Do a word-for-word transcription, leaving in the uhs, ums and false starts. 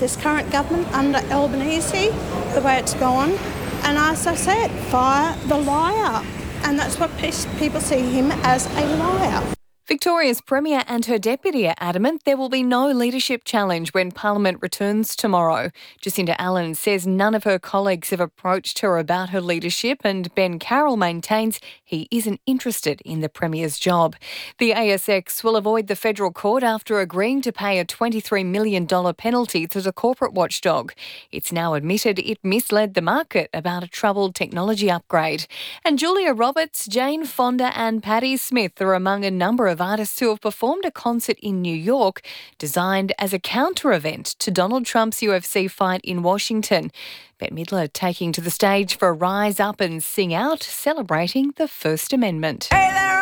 this current government under Albanese, the way it's gone. And as I said, fire the liar. And that's what people see him as, a liar. Victoria's Premier and her deputy are adamant there will be no leadership challenge when Parliament returns tomorrow. Jacinda Allen says none of her colleagues have approached her about her leadership, and Ben Carroll maintains he isn't interested in the Premier's job. The A S X will avoid the federal court after agreeing to pay a twenty-three million dollars penalty to the corporate watchdog. It's now admitted it misled the market about a troubled technology upgrade. And Julia Roberts, Jane Fonda and Patti Smith are among a number of of artists who have performed a concert in New York designed as a counter-event to Donald Trump's U F C fight in Washington. Bette Midler taking to the stage for Rise Up and Sing Out, celebrating the First Amendment. Hey there,